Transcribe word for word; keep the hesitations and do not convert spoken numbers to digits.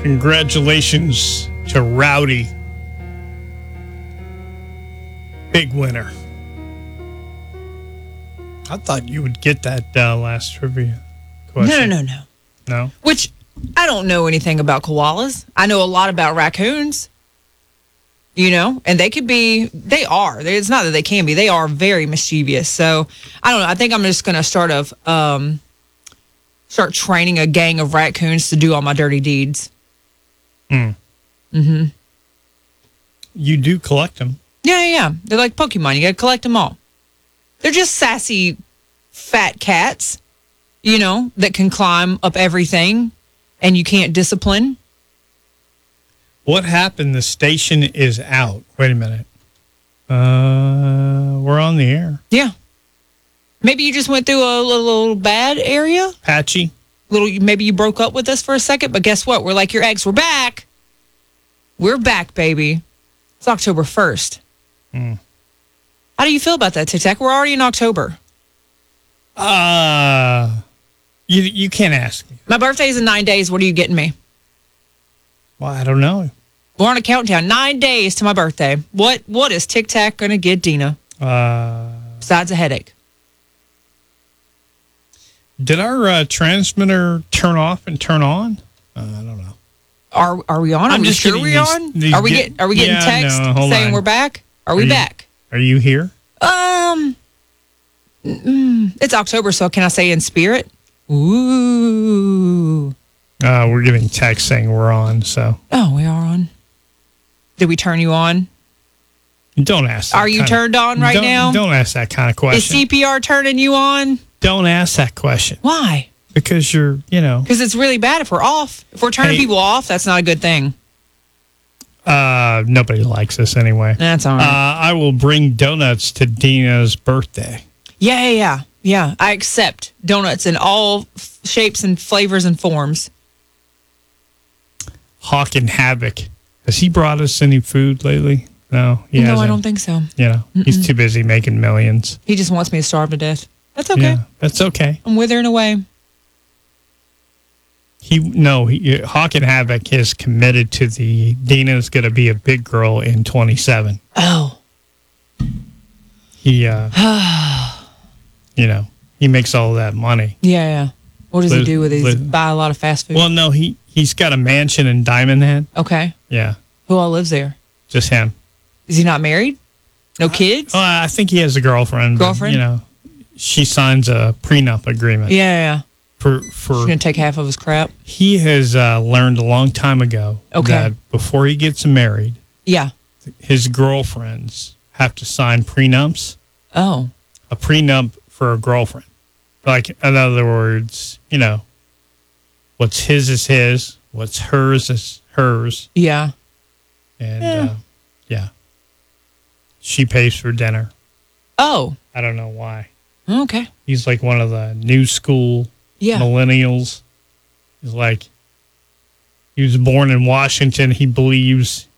Congratulations to Rowdy. Big winner. I thought you would get that uh, last trivia question. No, no, no, no. No? Which, I don't know anything about koalas. I know a lot about raccoons. You know, and they could be, they are. It's not that they can be. They are very mischievous. So, I don't know. I think I'm just going to start of, um, start training a gang of raccoons to do all my dirty deeds. Mm. Mm-hmm. You do collect them. Yeah, yeah, yeah. They're like Pokemon. You got to collect them all. They're just sassy, fat cats, you know, that can climb up everything and you can't discipline. What happened? The station is out. Wait a minute. Uh, we're on the air. Yeah. Maybe you just went through a little, little bad area. Patchy. Little. Maybe you broke up with us for a second, but guess what? We're like your ex. We're back. We're back, baby. It's October first. Mm. How do you feel about that, Tic Tac? We're already in October. Uh, you you can't ask me. My birthday's in nine days. What are you getting me? Well, I don't know. We're on a countdown. Nine days to my birthday. What What is Tic Tac going to get Dina? Uh, Besides a headache. Did our uh, transmitter turn off and turn on? Uh, I don't know. Are Are we on? Are I'm we just sure getting we're these- on? these Are we get- get Are we getting Yeah, text no, hold saying on. we're back? Are Are we you- back? Are you here? Um, mm, it's October, so can I say in spirit? Ooh. Uh, we're getting text saying we're on, so. Oh, we are on. Did we turn you on? Don't ask that Are you kind of- turned on right don't, now? Don't ask that kind of Is question. C P R turning you on? Don't ask that question. Why? Because you're, you know. Because it's really bad if we're off. If we're turning Hey. people off, that's not a good thing. Uh, nobody likes us anyway. That's all Uh, right. I will bring donuts to Dina's birthday. Yeah, yeah, yeah. Yeah, I accept donuts in all f- shapes and flavors and forms. Hawk and Havoc. Has he brought us any food lately? No, he no, hasn't. I don't think so. You know, he's too busy making millions. He just wants me to starve to death. That's okay. Yeah, that's okay. I'm withering away. He no, he, Hawk and Havoc is committed to the Dina's going to be a big girl in twenty-seven. Oh. He, uh, you know, he makes all that money. Yeah, yeah. What does Liz- he do with it? Does he Liz- buy a lot of fast food? Well, no, he he's got a mansion in Diamond Head. Okay. Yeah, Who all lives there? just him. Is he not married? No kids? Oh, I think he has a girlfriend. but, Girlfriend? you know, she signs a prenup agreement. yeah, yeah. For She's for going to take half of his crap? he has uh, learned a long time ago Okay. that before he gets married, Yeah. his girlfriends have to sign prenups. Oh. A prenup for a girlfriend. Like, in other words, you know, what's his is his, what's hers is hers, Yeah. and Yeah. uh, yeah, she pays for dinner. Oh. I don't know why. Okay. He's like one of the new school Yeah. millennials. He's like, he was born in Washington. He believes